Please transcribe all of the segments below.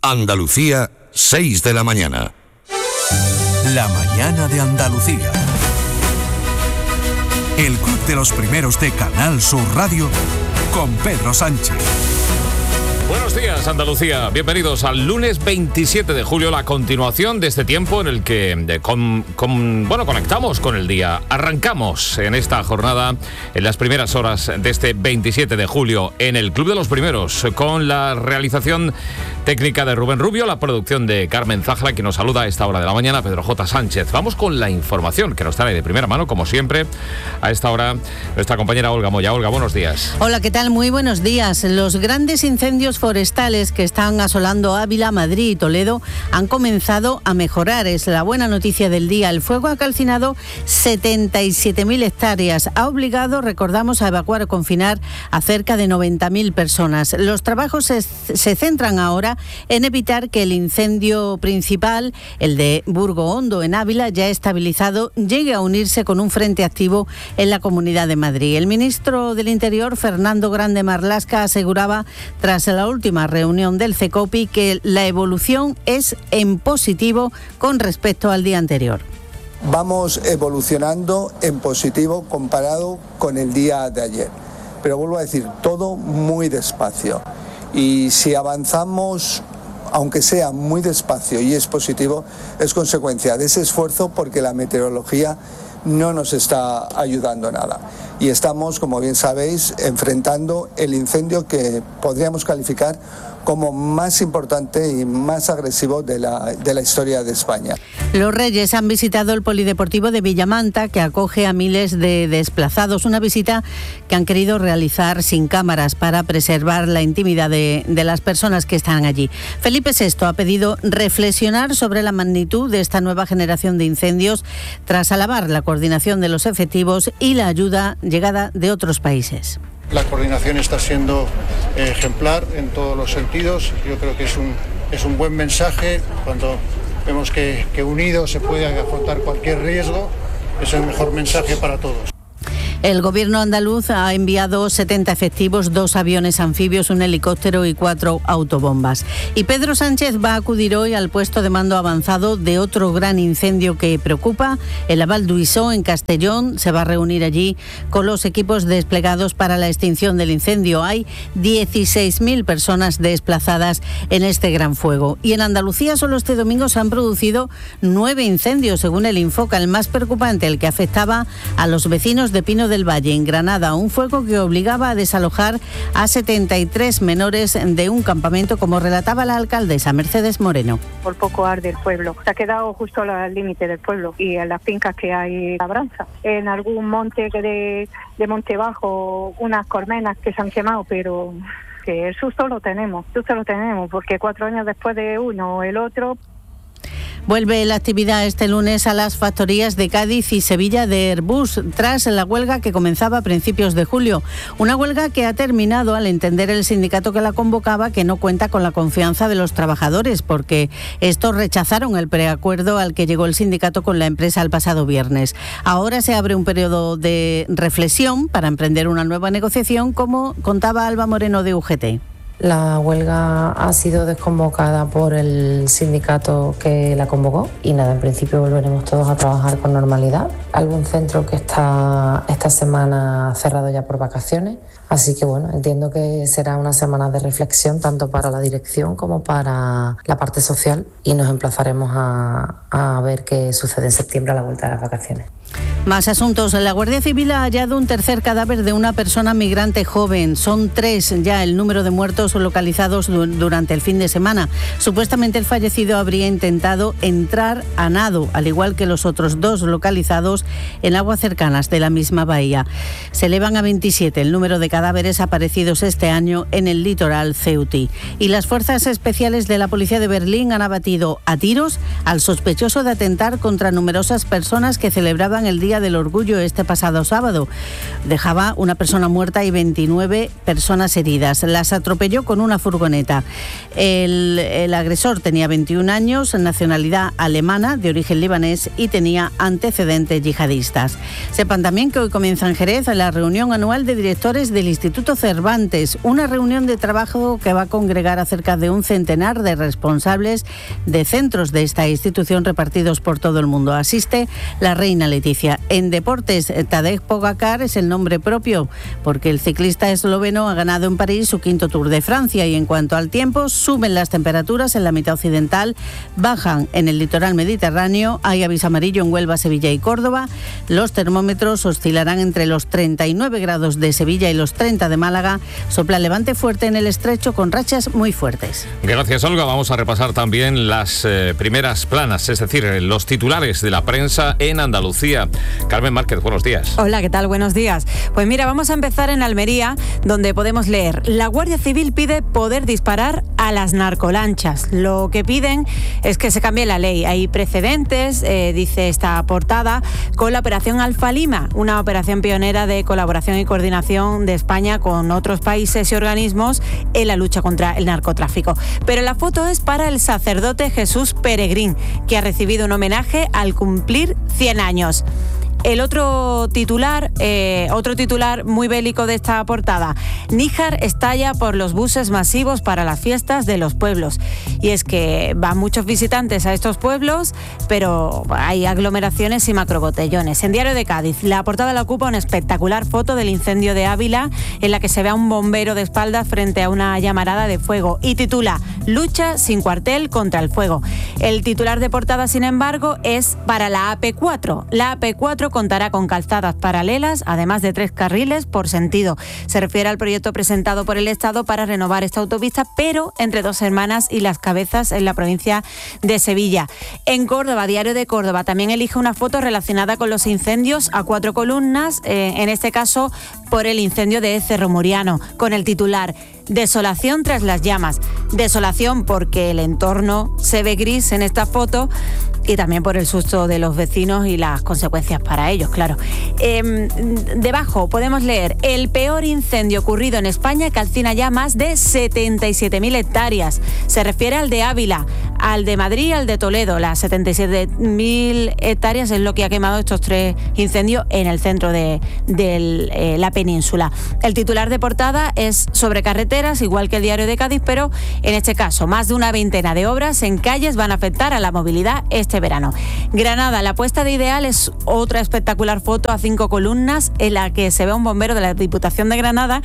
Andalucía, 6 de la mañana. La mañana de Andalucía. El Club de los Primeros de Canal Sur Radio con Pedro Sánchez. Buenos días, Andalucía. Bienvenidos al lunes 27 de julio, la continuación de este tiempo en el que conectamos con el día. Arrancamos en esta jornada, en las primeras horas de este 27 de julio, en el Club de los Primeros, con la realización técnica de Rubén Rubio, la producción de Carmen Zajra, que nos saluda a esta hora de la mañana, Pedro J. Sánchez. Vamos con la información que nos trae de primera mano, como siempre, a esta hora, nuestra compañera Olga Moya. Olga, buenos días. Hola, ¿qué tal? Muy buenos días. Los grandes incendios forestales que están asolando Ávila, Madrid y Toledo han comenzado a mejorar. Es la buena noticia del día. El fuego ha calcinado 77.000 hectáreas. Ha obligado, recordamos, a evacuar o confinar a cerca de 90.000 personas. Los trabajos se centran ahora en evitar que el incendio principal, el de Burgo Hondo en Ávila, ya estabilizado, llegue a unirse con un frente activo en la Comunidad de Madrid. El ministro del Interior, Fernando Grande Marlaska, aseguraba tras la última reunión del CECOPI que la evolución es en positivo con respecto al día anterior. Vamos evolucionando en positivo comparado con el día de ayer. Pero vuelvo a decir, todo muy despacio. Y si avanzamos, aunque sea muy despacio y es positivo, es consecuencia de ese esfuerzo porque la meteorología no nos está ayudando nada. Y estamos, como bien sabéis, enfrentando el incendio que podríamos calificar como más importante y más agresivo de la historia de España. Los Reyes han visitado el Polideportivo de Villamanta, que acoge a miles de desplazados. Una visita que han querido realizar sin cámaras para preservar la intimidad de las personas que están allí. Felipe VI ha pedido reflexionar sobre la magnitud de esta nueva generación de incendios tras alabar la coordinación de los efectivos y la ayuda llegada de otros países. La coordinación está siendo ejemplar en todos los sentidos. Yo creo que es un buen mensaje cuando vemos que unidos se puede afrontar cualquier riesgo. Es el mejor mensaje para todos. El gobierno andaluz ha enviado 70 efectivos, 2 aviones anfibios, un helicóptero y 4 autobombas. Y Pedro Sánchez va a acudir hoy al puesto de mando avanzado de otro gran incendio que preocupa, el Val d'Huisó en Castellón. Se va a reunir allí con los equipos desplegados para la extinción del incendio. Hay 16.000 personas desplazadas en este gran fuego. Y en Andalucía solo este domingo se han producido 9 incendios, según el Infoca. El más preocupante, el que afectaba a los vecinos de Pino del Valle, en Granada, un fuego que obligaba a desalojar a 73 menores de un campamento, como relataba la alcaldesa Mercedes Moreno. Por poco arde el pueblo. Se ha quedado justo al límite del pueblo y en las fincas que hay labranza. En algún monte de Monte Bajo, unas colmenas que se han quemado, pero que el susto lo tenemos, porque 4 años después de uno o el otro. Vuelve la actividad este lunes a las factorías de Cádiz y Sevilla de Airbus, tras la huelga que comenzaba a principios de julio. Una huelga que ha terminado al entender el sindicato que la convocaba que no cuenta con la confianza de los trabajadores, porque estos rechazaron el preacuerdo al que llegó el sindicato con la empresa el pasado viernes. Ahora se abre un periodo de reflexión para emprender una nueva negociación, como contaba Alba Moreno de UGT. La huelga ha sido desconvocada por el sindicato que la convocó y nada, en principio volveremos todos a trabajar con normalidad. Algún centro que está esta semana cerrado ya por vacaciones, así que bueno, entiendo que será una semana de reflexión tanto para la dirección como para la parte social y nos emplazaremos a ver qué sucede en septiembre a la vuelta de las vacaciones. Más asuntos. La Guardia Civil ha hallado un tercer cadáver de una persona migrante joven. Son 3 ya el número de muertos localizados durante el fin de semana. Supuestamente el fallecido habría intentado entrar a nado, al igual que los otros 2 localizados en aguas cercanas de la misma bahía. Se elevan a 27 el número de cadáveres aparecidos este año en el litoral ceutí. Y las fuerzas especiales de la policía de Berlín han abatido a tiros al sospechoso de atentar contra numerosas personas que celebraban el Día Día del Orgullo este pasado sábado. Dejaba una persona muerta y 29 personas heridas. Las atropelló con una furgoneta. El agresor tenía 21 años, nacionalidad alemana, de origen libanés y tenía antecedentes yihadistas. Sepan también que hoy comienza en Jerez la reunión anual de directores del Instituto Cervantes, una reunión de trabajo que va a congregar a cerca de un centenar de responsables de centros de esta institución repartidos por todo el mundo. Asiste la reina Leticia. En deportes, Tadej Pogačar es el nombre propio porque el ciclista esloveno ha ganado en París su 5º Tour de Francia. Y en cuanto al tiempo, suben las temperaturas en la mitad occidental, bajan en el litoral mediterráneo, hay aviso amarillo en Huelva, Sevilla y Córdoba. Los termómetros oscilarán entre los 39 grados de Sevilla y los 30 de Málaga. Sopla levante fuerte en el estrecho con rachas muy fuertes. Gracias, Olga. Vamos a repasar también las primeras planas, es decir, los titulares de la prensa en Andalucía. Carmen Márquez, buenos días. Hola, ¿qué tal? Buenos días. Pues mira, vamos a empezar en Almería, donde podemos leer: la Guardia Civil pide poder disparar a las narcolanchas. Lo que piden es que se cambie la ley. Hay precedentes, dice esta portada, con la operación Alfa Lima, una operación pionera de colaboración y coordinación de España con otros países y organismos en la lucha contra el narcotráfico. Pero la foto es para el sacerdote Jesús Peregrín, que ha recibido un homenaje al cumplir 100 años. El otro titular muy bélico de esta portada: Níjar estalla por los buses masivos para las fiestas de los pueblos. Y es que van muchos visitantes a estos pueblos, pero hay aglomeraciones y macrobotellones. En Diario de Cádiz, la portada la ocupa una espectacular foto del incendio de Ávila, en la que se ve a un bombero de espaldas frente a una llamarada de fuego, y titula: lucha sin cuartel contra el fuego. El titular de portada, sin embargo, es para la AP4. La AP4 contará con calzadas paralelas, además de 3 carriles por sentido. Se refiere al proyecto presentado por el Estado para renovar esta autopista, pero entre Dos Hermanas y Las Cabezas, en la provincia de Sevilla. En Córdoba, Diario de Córdoba, también elige una foto relacionada con los incendios a 4 columnas, en este caso por el incendio de Cerro Muriano, con el titular: desolación tras las llamas. Desolación porque el entorno se ve gris en esta foto, y también por el susto de los vecinos y las consecuencias para ellos, claro. Debajo podemos leer: el peor incendio ocurrido en España calcina ya más de 77.000 hectáreas. Se refiere al de Ávila, al de Madrid y al de Toledo. Las 77.000 hectáreas es lo que ha quemado estos 3 incendios en el centro de la península. El titular de portada es sobre carreteras, igual que el Diario de Cádiz, pero en este caso más de una veintena de obras en calles van a afectar a la movilidad este verano. Granada, la puesta de Ideal es otra espectacular foto a 5 columnas en la que se ve a un bombero de la Diputación de Granada,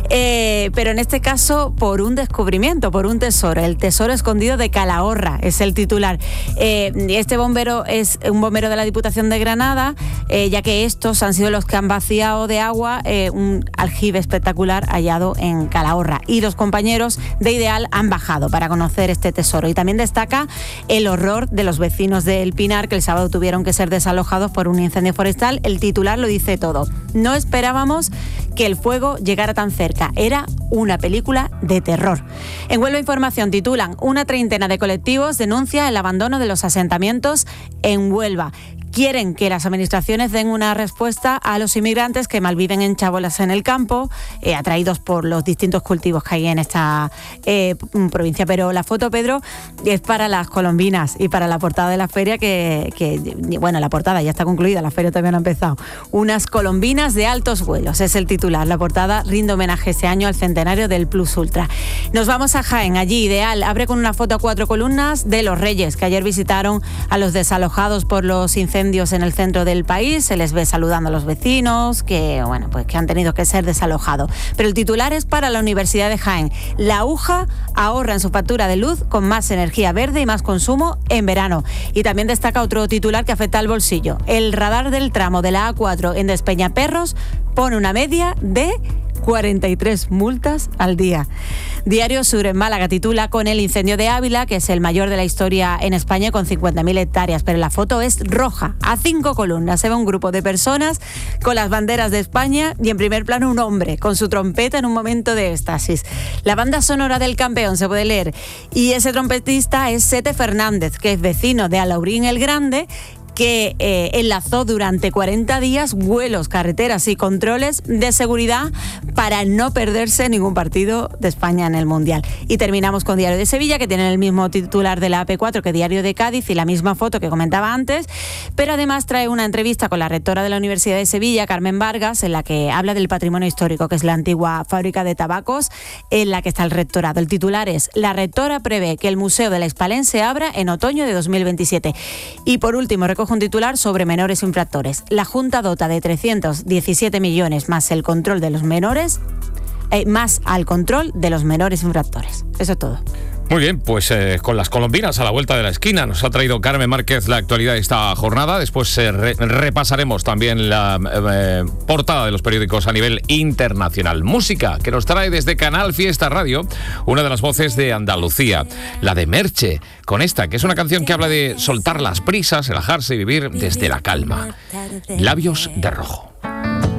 pero en este caso por un descubrimiento, por un tesoro, el tesoro escondido de Calahorra, es el titular. Este bombero es un bombero de la Diputación de Granada, ya que estos han sido los que han vaciado de agua un aljibe espectacular hallado en Calahorra, y los compañeros de Ideal han bajado para conocer este tesoro. Y también destaca el horror de los vecinos del Pinar, que el sábado tuvieron que ser desalojados por un incendio forestal. El titular lo dice todo: no esperábamos que el fuego llegara tan cerca, era una película de terror. En Huelva Información titulan: una treintena de colectivos denuncia el abandono de los asentamientos en Huelva. Quieren que las administraciones den una respuesta a los inmigrantes que malviven en chabolas en el campo, atraídos por los distintos cultivos que hay en esta provincia. Pero la foto, Pedro, es para las colombinas y para la portada de la feria, bueno, la portada ya está concluida, la feria todavía no ha empezado. Unas colombinas de altos vuelos, es el titular. La portada rinde homenaje este año al centenario del Plus Ultra. Nos vamos a Jaén. Allí Ideal abre con una foto a 4 columnas de los Reyes, que ayer visitaron a los desalojados por los incendios en el centro del país. Se les ve saludando a los vecinos que han tenido que ser desalojados. Pero el titular es para la Universidad de Jaén: la UJA ahorra en su factura de luz con más energía verde y más consumo en verano. Y también destaca otro titular que afecta al bolsillo: el radar del tramo de la A4 en Despeñaperros pone una media de 43 multas al día. Diario Sur en Málaga titula: con el incendio de Ávila, que es el mayor de la historia en España, con 50.000 hectáreas, pero la foto es roja, a 5 columnas. Se ve un grupo de personas con las banderas de España y en primer plano un hombre con su trompeta en un momento de éxtasis. La banda sonora del campeón se puede leer, y ese trompetista es Sete Fernández, que es vecino de Alaurín el Grande, que enlazó durante 40 días vuelos, carreteras y controles de seguridad para no perderse ningún partido de España en el Mundial. Y terminamos con Diario de Sevilla, que tiene el mismo titular de la AP4 que Diario de Cádiz y la misma foto que comentaba antes, pero además trae una entrevista con la rectora de la Universidad de Sevilla, Carmen Vargas, en la que habla del patrimonio histórico, que es la antigua fábrica de tabacos en la que está el rectorado. El titular es: la rectora prevé que el Museo de la Hispalén se abra en otoño de 2027. Y por último, recoge un titular sobre menores infractores. La Junta dota de 317 millones más el control de los menores, más al control de los menores infractores. Eso es todo. Muy bien, pues con las colombinas a la vuelta de la esquina nos ha traído Carmen Márquez la actualidad de esta jornada. Después repasaremos también la portada de los periódicos a nivel internacional. Música que nos trae desde Canal Fiesta Radio una de las voces de Andalucía, la de Merche, con esta, que es una canción que habla de soltar las prisas, relajarse y vivir desde la calma. Labios de rojo.